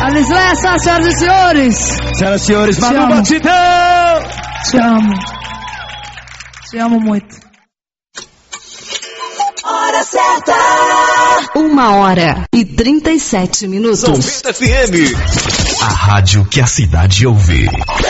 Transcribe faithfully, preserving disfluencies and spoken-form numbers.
Alislessa, senhoras e senhores. Senhoras e senhores, Manu Batidão. Te amo. Te amo muito. Hora certa. Uma hora e trinta e sete minutos. noventa F M. A rádio que a cidade ouve.